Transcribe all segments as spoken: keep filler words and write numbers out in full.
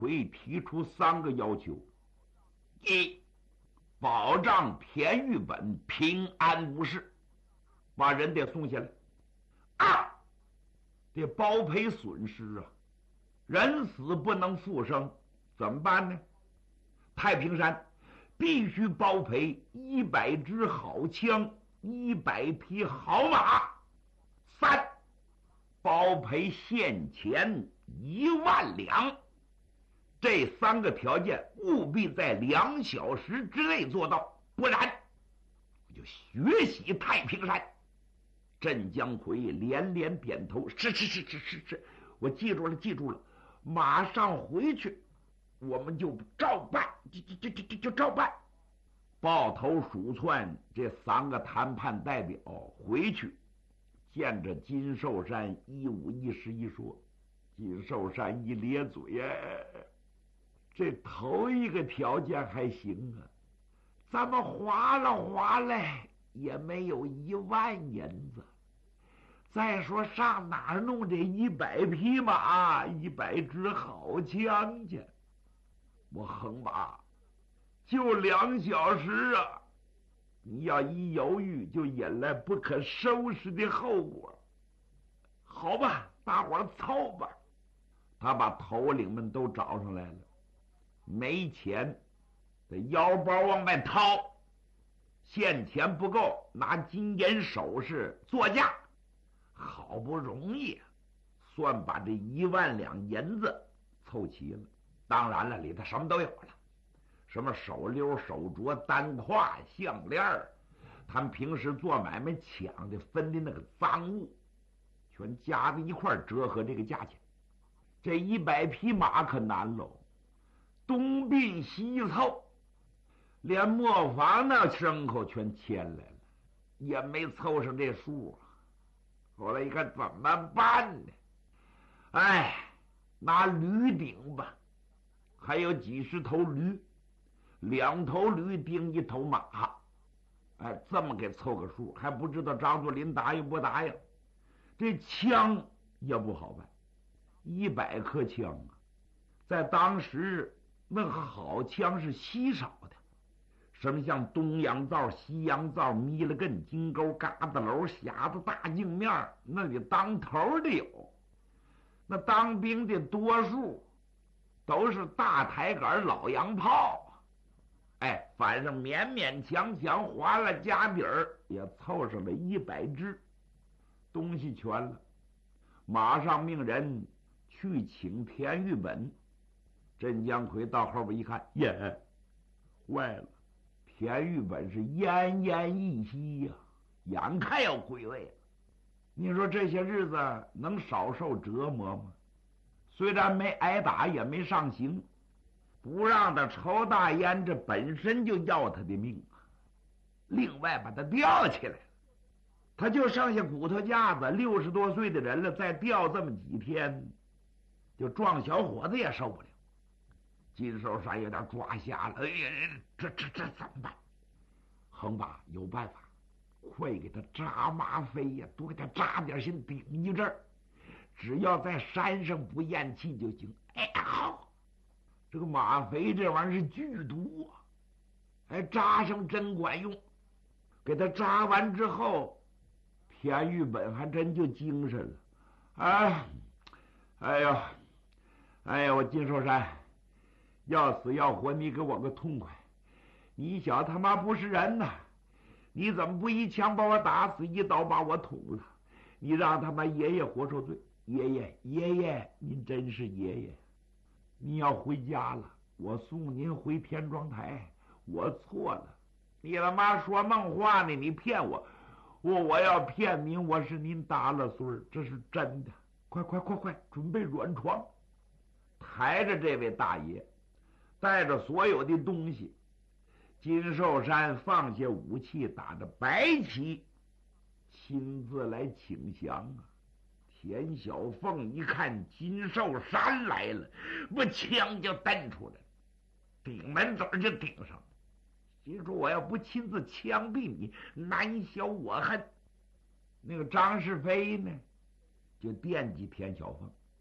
奎提出三个要求：一，保障田玉本平安无事，把人得送下来；二，这包赔损失啊，人死不能复生，怎么办呢？太平山必须包赔一百支好枪，一百匹好马。三，包赔现钱一万两。这三个条件务必在两小时之内做到，不然我就血洗太平山。镇江奎连连点头，是是是是是是，我记住了记住了，马上回去，我们就照办，就就就就就照办。抱头鼠窜这三个谈判代表回去，见着金寿山一五一十一说。金寿山一咧嘴，哎，这头一个条件还行啊，咱们划了划来也没有一万银子。再说上哪儿弄这一百匹马，一百支好枪去？我横吧，就两小时啊！你要一犹豫，就引来不可收拾的后果。好吧，大伙儿凑吧。他把头领们都找上来了，没钱，得腰包往外掏，现钱不够，拿金银首饰作价。好不容易算把这一万两银子凑齐了，当然了，里头什么都有了，什么手溜、手镯、单胯、项链，他们平时做买卖抢的分的那个赃物，全加在一块折合这个价钱。这一百匹马可难喽，东并西凑，连磨坊那牲口全牵来了，也没凑上这数啊。后来一看怎么办呢？哎，拿驴顶吧，还有几十头驴，两头驴顶一头马，哎，这么给凑个数，还不知道张作霖答应不答应。这枪也不好办，一百颗枪啊，在当时那个好枪是稀少的。什么像东洋灶、西洋灶、弥勒根、金钩、嘎子楼、匣子、大镜面，那里当头的有。那当兵的多数都是大抬杆老洋炮，哎，反正勉勉强强划了家底儿，也凑上了一百支，东西全了。马上命人去请田玉本。镇江奎到后边一看，耶，坏了！田玉本是奄奄一息呀、啊，眼看要归位了。你说这些日子能少受折磨吗？虽然没挨打，也没上刑，不让他抽大烟，这本身就要他的命啊。另外把他吊起来了，他就剩下骨头架子，六十多岁的人了，再吊这么几天，就壮小伙子也受不了。金寿山有点抓瞎了，哎呀，这这这怎么办？横吧，有办法，快给他扎吗啡呀，多给他扎点心顶一阵儿，只要在山上不咽气就行。哎，好，这个吗啡这玩意儿是剧毒啊，哎，扎上真管用。给他扎完之后，田玉本还真就精神了。哎，哎呀，哎呀，我金寿山。要死要活，你给我个痛快！你小他妈不是人呐！你怎么不一枪把我打死，一刀把我捅了？你让他妈爷爷活受罪！爷爷，爷爷，您真是爷爷！你要回家了，我送您回田庄台。我错了，你他妈说梦话呢！你骗我，我我要骗您，我是您搭了孙儿，这是真的！快快快快，准备软床，抬着这位大爷。带着所有的东西，金寿山放下武器，打着白旗，亲自来请降啊！田小凤一看金寿山来了，把枪就蹬出来了，顶门嘴就顶上了。心说我要不亲自枪毙你，难消我恨。那个张世飞呢，就惦记田小凤。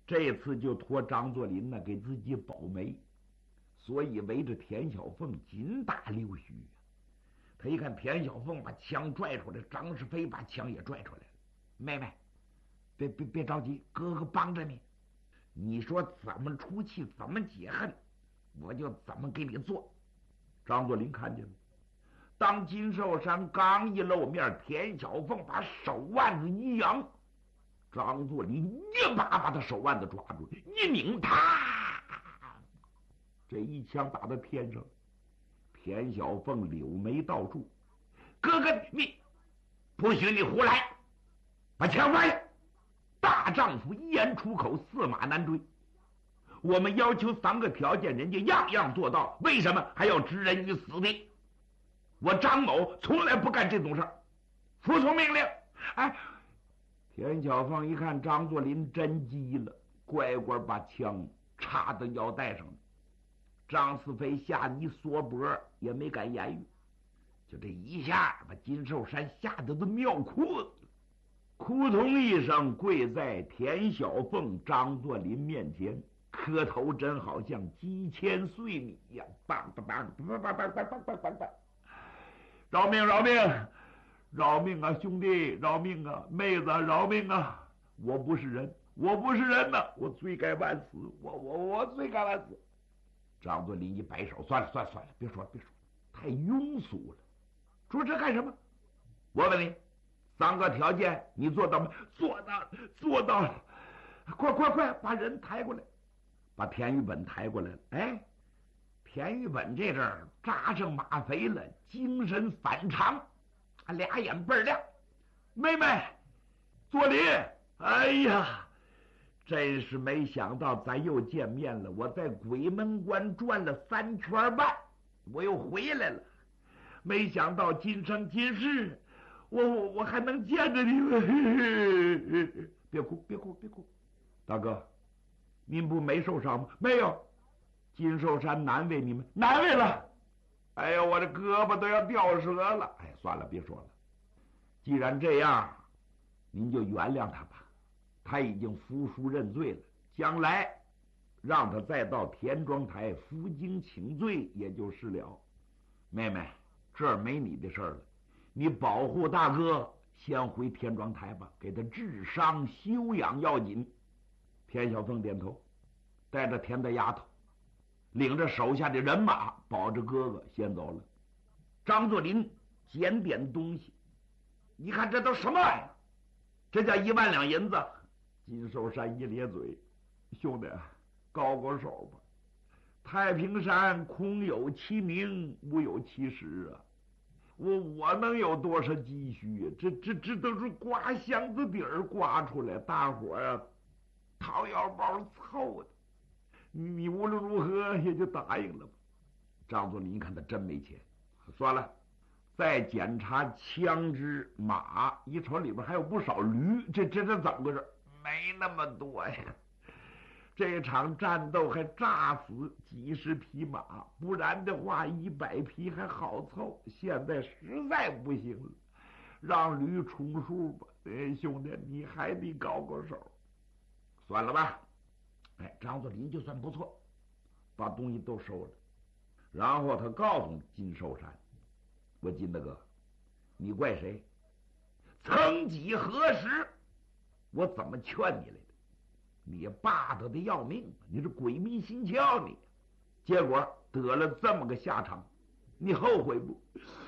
这次就托张作霖呢给自己保媒，所以围着田小凤紧打溜须。他一看田小凤把枪拽出来，张世飞把枪也拽出来了。妹妹，别别别着急，哥哥帮着你。你说怎么出气，怎么解恨，我就怎么给你做。张作霖看见了，当金寿山刚一露面，田小凤把手腕子一扬，张作霖一把把他手腕子抓住，一拧，他这一枪打到天上。田小凤柳眉倒竖，哥哥你不许你胡来，把枪放下！大丈夫一言出口，驷马难追。我们要求三个条件，人家样样做到，为什么还要置人于死地？我张某从来不干这种事儿，服从命令。哎，田小凤一看张作霖真急了，乖乖把枪插到腰带上了。张四飞吓得一缩脖，也没敢言语。就这一下，把金寿山吓得都尿裤子，扑通一声跪在田小凤、张作霖面前，磕头真好像鸡千岁米一样，梆梆梆梆梆梆梆梆梆梆梆，饶命饶命饶命啊，兄弟饶命啊，妹子饶命啊！我不是人，我不是人呐、啊，我罪该万死，我我我罪该万死。张作霖一摆手，算了算了算了，别说了别说了，太庸俗了。说这干什么？我问你，三个条件你做到吗？做到了，做到了。快快快，把人抬过来，把田玉本抬过来了。哎，田玉本这阵儿扎上吗啡了，精神反常，俩眼倍儿亮。妹妹，作霖，哎呀！真是没想到咱又见面了。我在鬼门关转了三圈半，我又回来了。没想到今生今世，我我我还能见着你们。别哭别哭别哭，大哥，您不没受伤吗？没有。金寿山难为你们，难为了。哎呀，我的胳膊都要掉折了。哎，算了，别说了。既然这样，您就原谅他吧。他已经服输认罪了，将来让他再到田庄台负荆请罪也就是了。妹妹，这儿没你的事儿了，你保护大哥，先回田庄台吧，给他治伤休养要紧。田小凤点头，带着田大丫头，领着手下的人马，保着哥哥先走了。张作霖捡点东西，你看这都什么玩意儿？这叫一万两银子。金寿山一咧嘴，兄弟，高高手吧。太平山空有其名，无有其实啊！我我能有多少积蓄啊？这这这都是刮箱子底儿刮出来，大伙儿啊掏腰包凑的。你无论如何也就答应了吧。张作霖看他真没钱，算了，再检查枪支马，一瞅里边还有不少驴，这这这怎么回事？没那么多呀，这场战斗还炸死几十匹马，不然的话一百匹还好凑，现在实在不行了，让驴充数吧。哎，兄弟，你还得高高手。算了吧。哎，张作霖就算不错，把东西都收了，然后他告诉金寿山：“我金大哥，你怪谁？曾几何时，我怎么劝你来的？你霸道的要命，你是鬼迷心窍，你结果得了这么个下场，你后悔不？”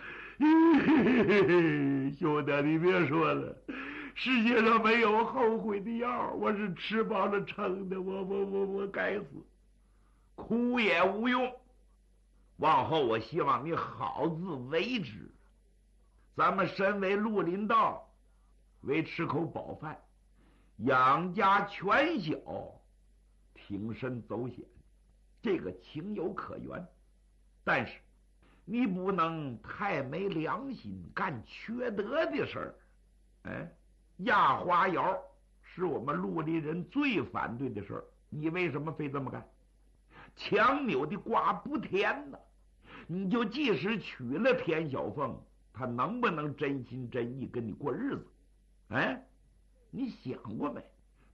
兄弟，你别说了，世界上没有后悔的药，我是吃饱了撑的，我我我我该死，哭也无用。往后我希望你好自为之。咱们身为绿林道，为吃口饱饭，养家全小，挺身走险，这个情有可原。但是你不能太没良心，干缺德的事儿。哎，压花窑是我们绿林人最反对的事儿，你为什么非这么干？强扭的瓜不甜呢。你就即使娶了田小凤，他能不能真心真意跟你过日子？哎，你想过没？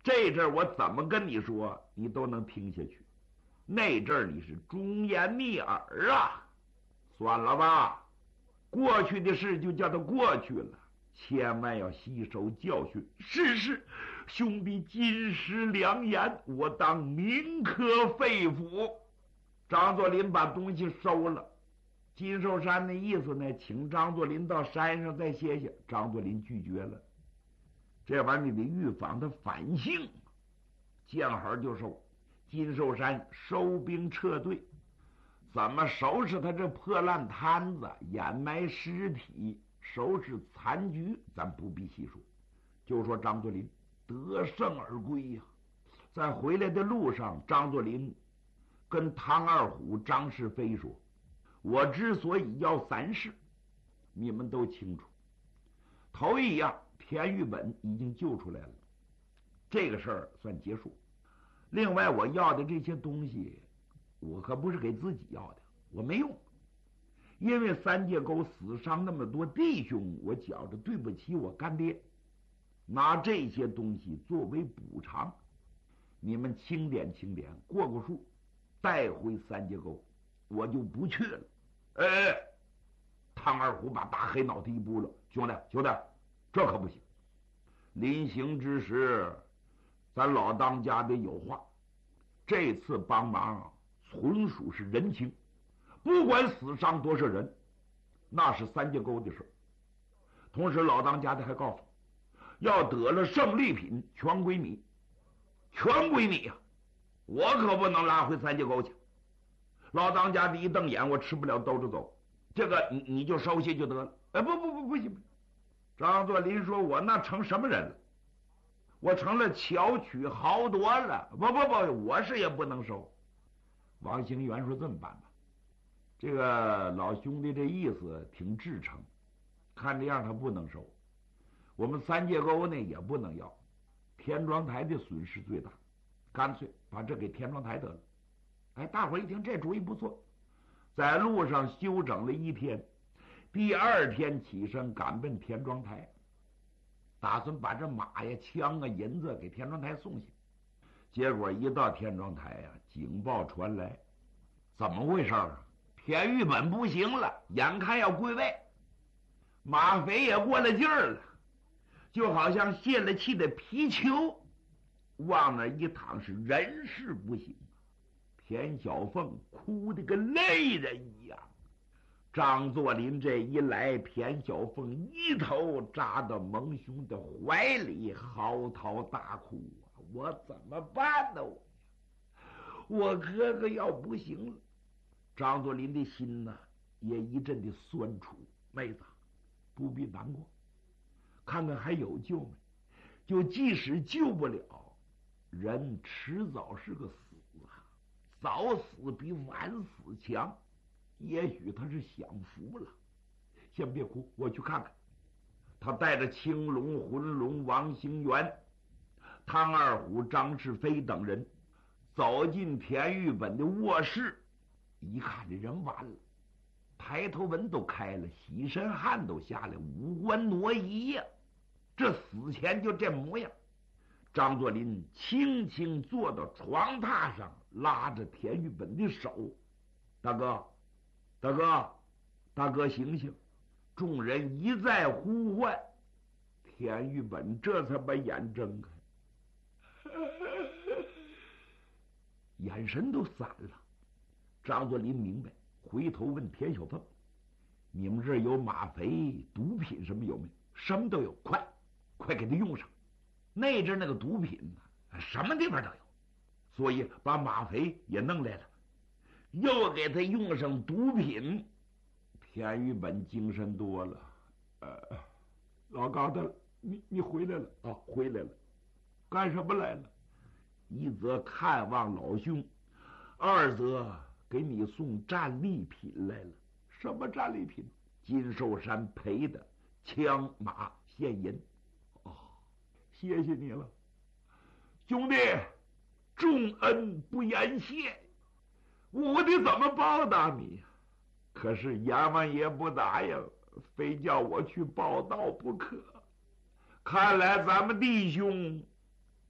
这阵儿我怎么跟你说，你都能听下去。那阵儿你是忠言逆耳啊，算了吧，过去的事就叫它过去了，千万要吸收教训。是是，兄弟金石良言，我当铭刻肺腑。张作霖把东西收了，金寿山的意思呢，请张作霖到山上再歇歇。张作霖拒绝了，这玩意儿你得预防他反性。见好就收，金寿山收兵撤退，怎么收拾他这破烂摊子，掩埋尸体，收拾残局，咱不必细说。就说张作霖得胜而归呀、啊。在回来的路上，张作霖跟唐二虎、张世飞说：“我之所以要三事，你们都清楚。头一样，田玉本已经救出来了，这个事儿算结束。另外，我要的这些东西，我可不是给自己要的，我没用。因为三界沟死伤那么多弟兄，我觉着对不起我干爹，拿这些东西作为补偿，你们清点清点，过过数，带回三界沟，我就不去了。”哎，唐二虎把大黑脑袋一拨了：“兄弟，兄弟，这可不行！临行之时，咱老当家得有话。这次帮忙纯属是人情，不管死伤多少人，那是三界沟的事。同时，老当家的还告诉我，要得了胜利品，全归你，全归你呀、啊！我可不能拉回三界沟去。”老当家的一瞪眼：“我吃不了兜着走，这个你你就收下就得了。”哎，不不不，不行！张作霖说：“我那成什么人了？我成了巧取豪夺了。不不不，我是也不能收。”王兴元说：“这么办吧，这个老兄弟这意思挺至诚，看这样他不能收。我们三界沟呢也不能要，田庄台的损失最大，干脆把这给田庄台得了。”哎，大伙一听这主意不错，在路上休整了一天，第二天起身赶奔田庄台，打算把这马呀、枪啊、银子给田庄台送去。结果一到田庄台呀、啊，警报传来，怎么回事啊？田玉本不行了，眼看要归位，马匪也过了劲儿了，就好像泄了气的皮球，往那一躺是人事不省。田小凤哭得跟泪人一样，张作霖这一来，田小凤一头扎到蒙兄的怀里，嚎啕大哭啊！我怎么办呢？我我哥哥要不行了。张作霖的心呢，也一阵的酸楚。妹子，不必难过，看看还有救没？就即使救不了，人迟早是个死啊。早死比晚死强，也许他是享福了。先别哭，我去看看。他带着青龙、浑龙、王兴元、汤二虎、张世飞等人走进田玉本的卧室，一看这人完了，抬头纹都开了，洗身汗都下来，五官挪移呀、啊，这死前就这模样。张作霖轻轻坐到床榻上，拉着田玉本的手：“大哥，大哥，大哥，醒醒！”众人一再呼唤，田玉本这才把眼睁开，眼神都散了。张作霖明白，回头问田小凤：“你们这儿有吗啡、毒品什么有没有？”“什么都有，快，快给他用上。”那阵那个毒品呢，什么地方都有，所以把吗啡也弄来了，又给他用上毒品。田玉本精神多了，呃，老高的，你你回来了啊？回来了，干什么来了？一则看望老兄，二则给你送战利品来了。什么战利品？金寿山赔的枪马现银。哦，谢谢你了，兄弟，重恩不言谢，我得怎么报答你？可是阎王爷不答应，非叫我去报道不可。看来咱们弟兄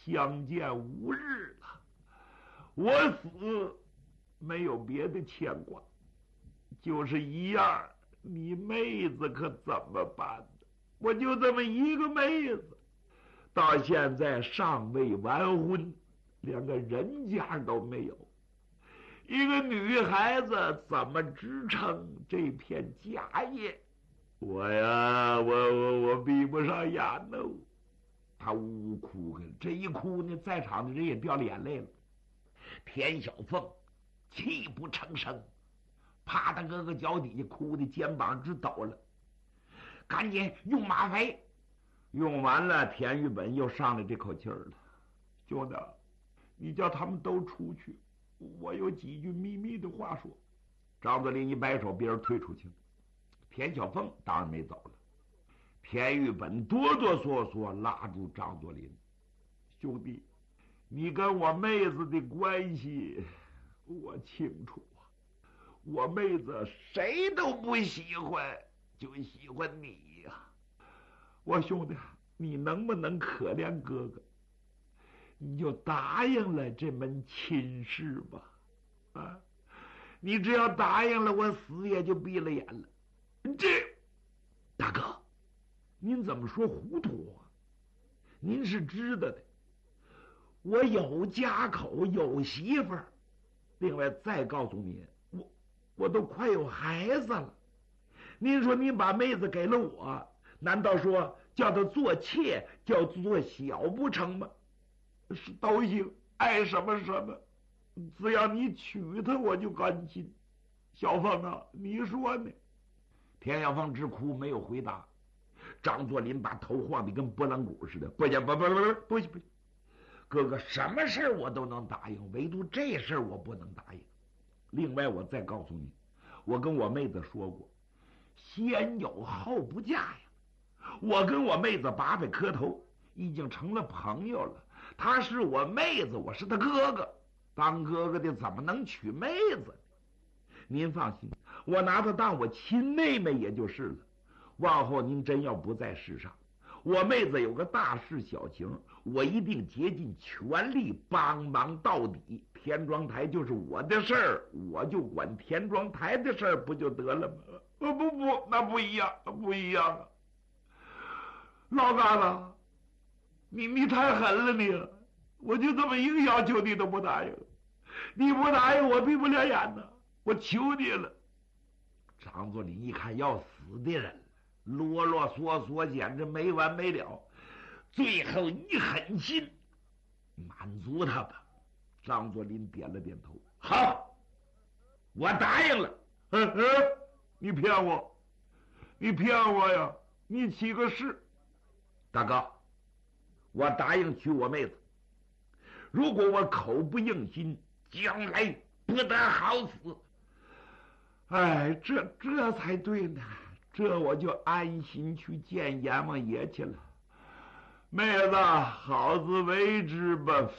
相见五日了，我死没有别的牵挂，就是一样，你妹子可怎么办呢？我就这么一个妹子，到现在尚未完婚，连个人家都没有，一个女孩子怎么支撑这片家业？我呀，我我我闭不上眼喽。他呜呜哭，这一哭呢，在场的人也掉了眼泪了。田小凤泣不成声，趴他哥哥脚底下哭的肩膀直抖了。赶紧用吗啡，用完了，田玉本又上来这口气儿了。兄弟，你叫他们都出去，我有几句秘密的话说。张作霖一摆手，别人退出去了。田小凤当然没走了。田玉本哆哆嗦嗦拉住张作霖：“兄弟，你跟我妹子的关系我清楚啊，我妹子谁都不喜欢，就喜欢你呀、啊。我兄弟，你能不能可怜哥哥？你就答应了这门亲事吧，啊，你只要答应了，我死也就闭了眼了。这大哥，您怎么说糊涂啊？您是知道的，我有家口，有媳妇儿。另外再告诉你，我我都快有孩子了。您说您把妹子给了我，难道说叫她做妾，叫做小不成吗？是都行，爱什么什么，只要你娶她，我就甘心。小凤啊，你说呢？田小凤直哭，没有回答。张作霖把头晃得跟拨浪鼓似的，不行，不不不不不行不行，哥哥，什么事我都能答应，唯独这事我不能答应。另外，我再告诉你，我跟我妹子说过，先有后不嫁呀。我跟我妹子八百磕头，已经成了朋友了。她是我妹子，我是她哥哥，当哥哥的怎么能娶妹子呢？您放心，我拿她当我亲妹妹也就是了。往后您真要不在世上，我妹子有个大事小情，我一定竭尽全力帮忙到底。田庄台就是我的事儿，我就管田庄台的事儿，不就得了吗？不不不，那不一样，不一样啊！老嘎子，你你太狠了你！我就这么一个要求你都不答应，你不答应我闭不了眼呢，我求你了。张作霖一看要死的人，啰啰嗦嗦，简直没完没了。最后一狠心，满足他吧。张作霖点了点头，好，我答应了。嗯嗯，你骗我，你骗我呀！你起个誓。大哥，我答应娶我妹子。如果我口不应心，将来不得好死。哎，这这才对呢。这我就安心去见阎王爷去了。妹子，好自为之吧。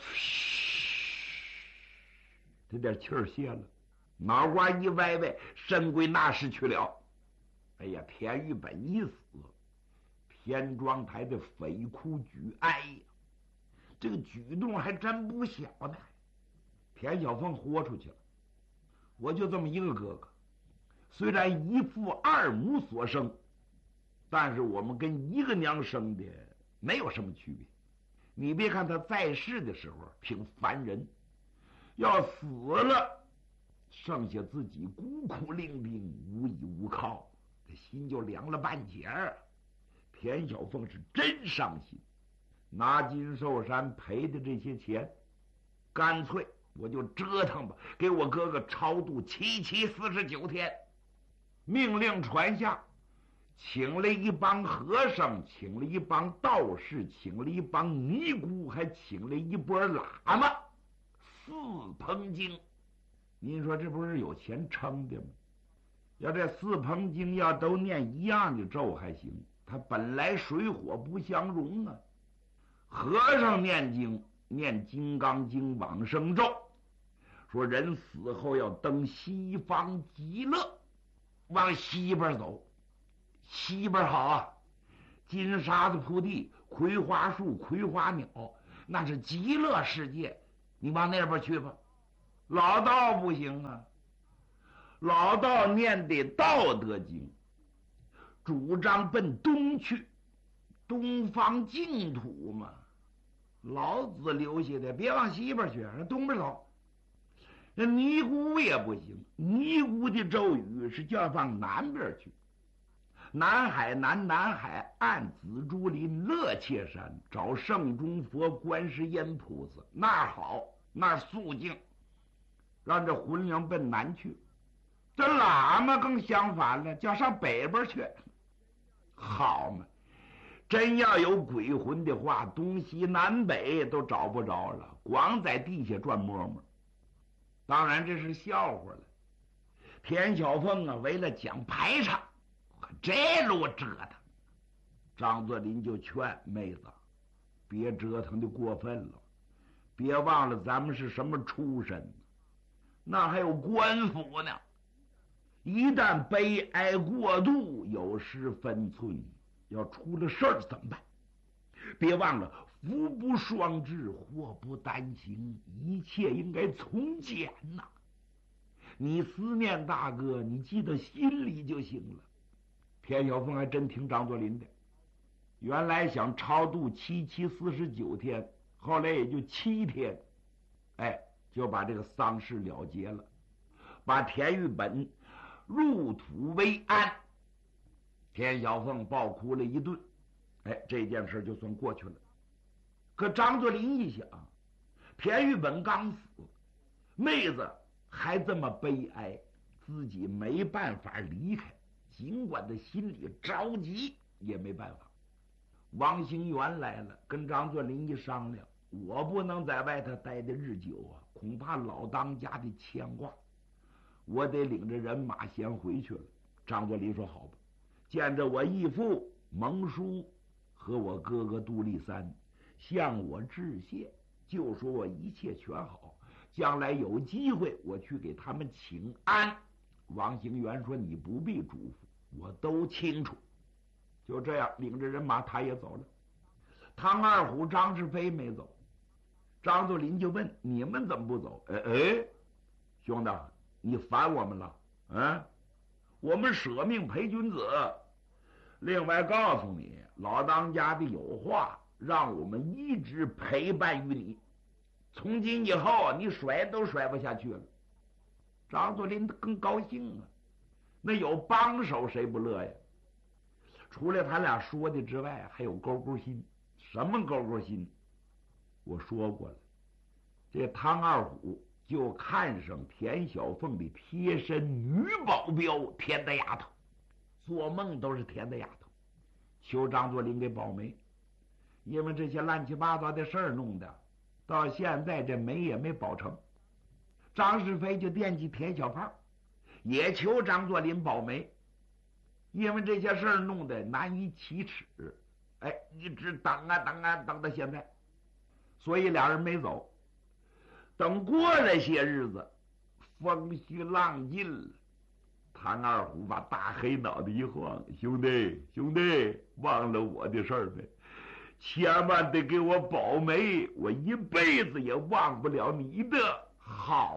这点气儿泄了，脑瓜一歪歪，神归那时去了。哎呀，田玉本一死，田庄台的匪哭举哀呀，这个举动还真不小呢。田小凤豁出去了，我就这么一个哥哥。虽然一父二母所生，但是我们跟一个娘生的没有什么区别。你别看他在世的时候挺烦人，要死了，剩下自己孤苦伶仃，无依无靠，这心就凉了半截儿。田小凤是真伤心，拿金寿山赔的这些钱，干脆我就折腾吧，给我哥哥超度七七四十九天。命令传下，请了一帮和尚，请了一帮道士，请了一帮尼姑，还请了一波喇嘛，四捧经。您说这不是有钱撑的吗？要这四捧经要都念一样的咒还行，他本来水火不相容啊。和尚念经念金刚经往生咒，说人死后要登西方极乐，往西边走。西边好啊，金沙子铺地，葵花树，葵花鸟， 那是极乐世界，你往那边去吧。老道不行啊，老道念的《道德经》，主张奔东去，东方净土嘛。老子留下的，别往西边去，往东边走。那尼姑也不行，尼姑的咒语是叫往南边去。南海南南海岸紫竹林乐切山找圣中佛观世音菩萨，那儿好，那儿肃静，让这魂灵奔南去。这喇嘛更相反了，叫上北边去。好嘛，真要有鬼魂的话，东西南北都找不着了，光在地下转摸摸。当然这是笑话了。田小凤啊，为了讲排场，这路折腾，张作霖就劝妹子，别折腾的过分了，别忘了咱们是什么出身，那还有官府呢。一旦悲哀过度，有失分寸，要出了事儿怎么办？别忘了福不双至，祸不单行，一切应该从简呐、啊。你思念大哥，你记得心里就行了。田小凤还真听张作霖的，原来想超度七七四十九天，后来也就七天，哎，就把这个丧事了结了，把田玉本入土为安。田小凤抱哭了一顿，哎，这件事就算过去了。可张作霖一想，田玉本刚死，妹子还这么悲哀，自己没办法离开，尽管他心里着急，也没办法。王兴元来了，跟张作霖一商量，我不能在外头待的日久啊，恐怕老当家的牵挂，我得领着人马先回去了。张作霖说好吧，见着我义父蒙叔和我哥哥杜立三向我致谢，就说我一切全好，将来有机会我去给他们请安。王兴元说你不必嘱咐，我都清楚。就这样领着人马他也走了。唐二虎张世飞没走，张作霖就问你们怎么不走？哎哎，兄弟你烦我们了啊？我们舍命陪君子。另外告诉你，老当家的有话，让我们一直陪伴于你，从今以后你甩都甩不下去了。张作霖更高兴啊，那有帮手谁不乐呀？除了他俩说的之外，还有勾勾心。什么勾勾心？我说过了，这汤二虎就看上田小凤的贴身女保镖田大丫头，做梦都是田大丫头，求张作霖给保媒。因为这些乱七八糟的事儿弄的，到现在这媒也没保成。张世飞就惦记田小胖，也求张作霖保媒。因为这些事儿弄得难以启齿，哎，一直等啊等啊等到现在，所以俩人没走。等过了些日子，风虚浪尽了，谭二虎把大黑脑袋一晃，兄弟兄弟，忘了我的事儿呗，千万得给我保媒，我一辈子也忘不了你的好。